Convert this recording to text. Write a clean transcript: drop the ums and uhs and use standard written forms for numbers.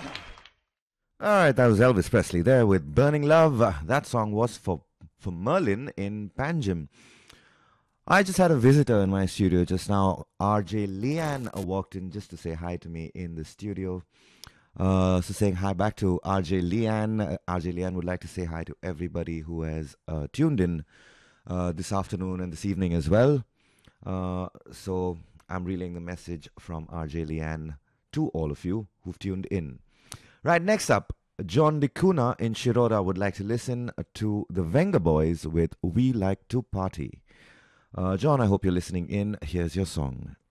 All right, that was Elvis Presley there with Burning Love. That song was for Merlin in Panjim. I just had a visitor in my studio just now. RJ Leanne walked in just to say hi to me in the studio. So saying hi back to RJ Leanne. RJ Leanne would like to say hi to everybody who has tuned in this afternoon and this evening as well. So I'm relaying the message from RJ Leanne to all of you who've tuned in. Right, next up, John DeCuna in Shiroda would like to listen to the Venga Boys with We Like to Party. John, I hope you're listening in. Here's your song.